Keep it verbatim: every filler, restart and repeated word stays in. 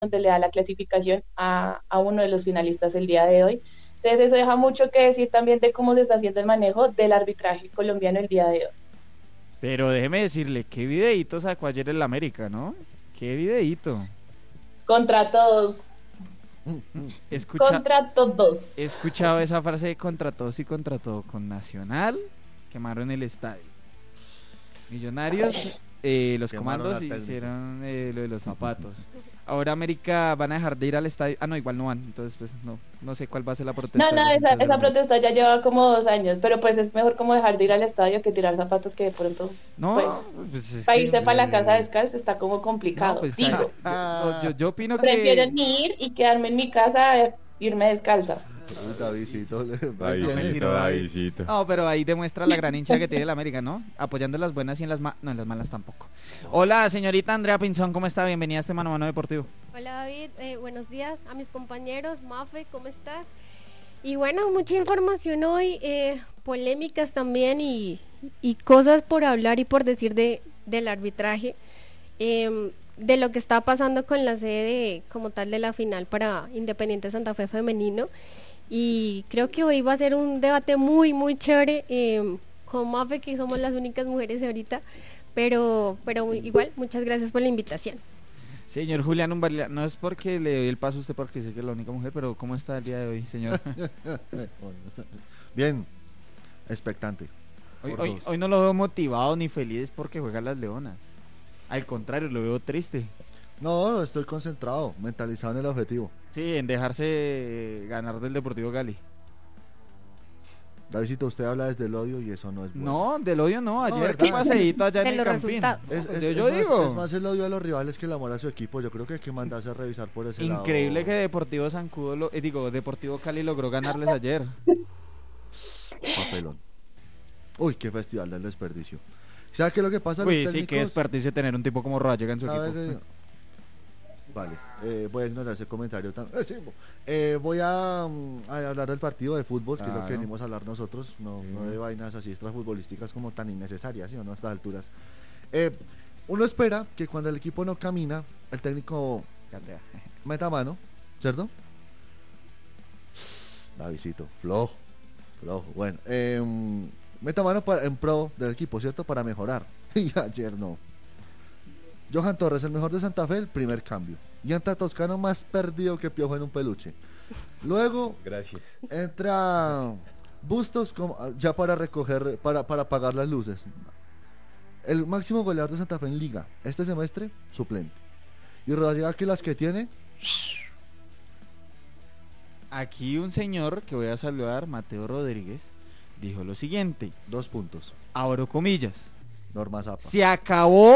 donde le da la clasificación a, a uno de los finalistas el día de hoy. Entonces eso deja mucho que decir también de cómo se está haciendo el manejo del arbitraje colombiano el día de hoy. Pero déjeme decirle, qué videíto sacó ayer el América, ¿no? Qué videíto. Contra todos. Escucha, contra todos. He escuchado esa frase de contra todos y contra todo. Con Nacional, quemaron el estadio. Millonarios, eh, los Quemaron comandos la hicieron eh, lo de los zapatos. Ahora América van a dejar de ir al estadio. Ah, no, igual no van. Entonces, pues no, no sé cuál va a ser la protesta. No, no, de los esa, hinchas del esa América. protesta ya lleva como dos años, pero pues es mejor como dejar de ir al estadio que tirar zapatos que de pronto, No, pues, pues es para que- irse para la casa descalzo está como complicado. No, pues, Digo, yo, yo, yo opino prefiero que... ni ir y quedarme en mi casa, eh, irme descalza. Uy, Davidcito, le- Davidcito, tiene- tiró ahí. Davidcito. No, pero ahí demuestra la gran hincha que tiene el América, ¿no? Apoyando en las buenas y en las malas. No, en las malas tampoco. Hola, señorita Andrea Pinzón, ¿cómo está? Bienvenida a este Mano a Mano Deportivo. Hola David, eh, buenos días a mis compañeros. Mafe, ¿cómo estás? Y bueno, mucha información hoy, eh, polémicas también y, y cosas por hablar y por decir de, del arbitraje, eh, de lo que está pasando con la sede como tal de la final para Independiente Santa Fe femenino. Y creo que hoy va a ser un debate muy, muy chévere, eh, con Mafe, que somos las únicas mujeres ahorita, pero, pero igual, muchas gracias por la invitación. Señor Julián Umbarlia, no es porque le doy el paso a usted porque sé que es la única mujer, pero ¿cómo está el día de hoy, señor? Bien, expectante. Hoy, Por hoy, dos. hoy no lo veo motivado ni feliz porque juegan las Leonas. Al contrario, lo veo triste. No, estoy concentrado, mentalizado en el objetivo. Sí, en dejarse ganar del Deportivo Cali. Davidito, usted habla desde el odio y eso no es bueno. No, del odio no, ayer ¿verdad? qué paseíto allá De en el los Campín. resultados. Es, es- yo es yo más, digo, es más el odio a los rivales que el amor a su equipo. Yo creo que hay que mandarse a revisar por ese lado. increíble que Deportivo Zancudo, lo, eh, digo, Deportivo Cali logró ganarles ayer. Papelón. Uy, qué festival del desperdicio. ¿Sabe qué es lo que pasa? Uy, Los sí, qué técnicos- desperdicio tener un tipo como Rodallega en su ¿sabe equipo. qué? Vale, eh, voy a ignorar ese comentario tan agresivo. Eh, voy a, mm, a hablar del partido de fútbol, que es lo Claro. que venimos a hablar nosotros, no, no de Sí. vainas así extrafutbolísticas como tan innecesarias, ¿sí o no? A estas alturas. Eh, uno espera que cuando el equipo no camina, el técnico Catea. meta mano, ¿cierto? Davidito, flojo, flojo. Bueno, eh, meta mano para, en pro del equipo, ¿cierto? Para mejorar. Y ayer no. Johan Torres, el mejor de Santa Fe, el primer cambio. Y entra Toscano más perdido que Piojo en un peluche. Luego Gracias. entra Bustos como- ya para recoger, para, para apagar las luces. El máximo goleador de Santa Fe en liga, este semestre, suplente. Y Rodallega, que las que tiene, Aquí un señor que voy a saludar, Mateo Rodríguez, dijo lo siguiente, dos puntos. abro comillas, Norma Zapa. se acabó